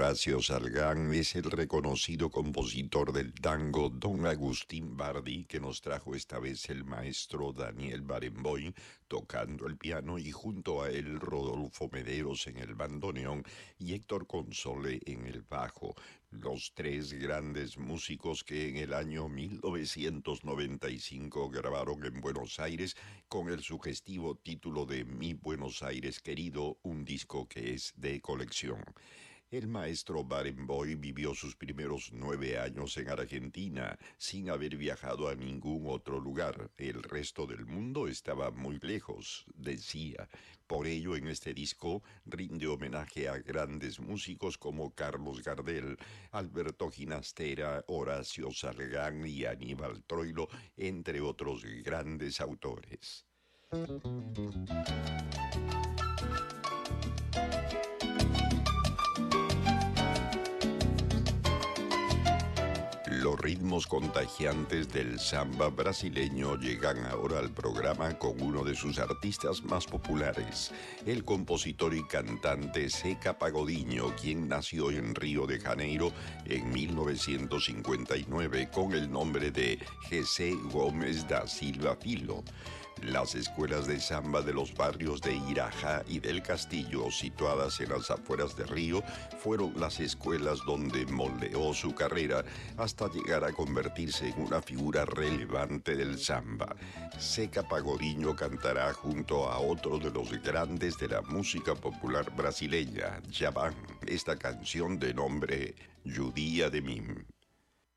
Horacio Salgán es el reconocido compositor del tango Don Agustín Bardi, que nos trajo esta vez el maestro Daniel Barenboim tocando el piano y junto a él Rodolfo Mederos en el bandoneón y Héctor Console en el bajo, los tres grandes músicos que en el año 1995 grabaron en Buenos Aires con el sugestivo título de Mi Buenos Aires Querido, un disco que es de colección. El maestro Barenboim vivió sus primeros 9 años en Argentina, sin haber viajado a ningún otro lugar. El resto del mundo estaba muy lejos, decía. Por ello, en este disco rinde homenaje a grandes músicos como Carlos Gardel, Alberto Ginastera, Horacio Salgán y Aníbal Troilo, entre otros grandes autores. Los ritmos contagiantes del samba brasileño llegan ahora al programa con uno de sus artistas más populares, el compositor y cantante Zeca Pagodinho, quien nació en Río de Janeiro en 1959 con el nombre de José Gómez da Silva Filho. Las escuelas de samba de los barrios de Irajá y del Castillo, situadas en las afueras de Río, fueron las escuelas donde moldeó su carrera hasta llegar a convertirse en una figura relevante del samba. Zeca Pagodinho cantará junto a otro de los grandes de la música popular brasileña, Djavan, esta canción de nombre Judia de Mim.